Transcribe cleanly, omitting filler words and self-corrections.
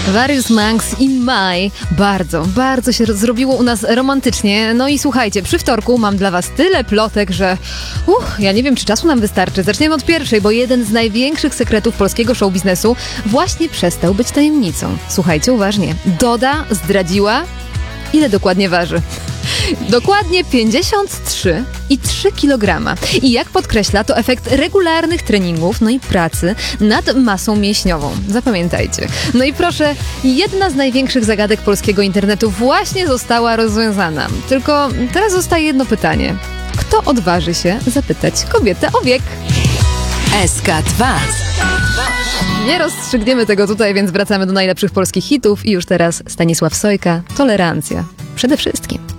Various Monks in May. Bardzo się zrobiło u nas romantycznie. No i słuchajcie, przy wtorku mam dla was tyle plotek, że ja nie wiem, czy czasu nam wystarczy. Zaczniemy od pierwszej, bo jeden z największych sekretów polskiego show biznesu właśnie przestał być tajemnicą. Słuchajcie uważnie. Doda zdradziła, ile dokładnie waży. Dokładnie 53,3 kg. I jak podkreśla, to efekt regularnych treningów, no i pracy nad masą mięśniową. Zapamiętajcie. No i proszę, jedna z największych zagadek polskiego internetu właśnie została rozwiązana. Tylko teraz zostaje jedno pytanie. Kto odważy się zapytać kobietę o wiek? SK2. Nie rozstrzygniemy tego tutaj, więc wracamy do najlepszych polskich hitów i już teraz Stanisław Sojka, Tolerancja. Przede wszystkim.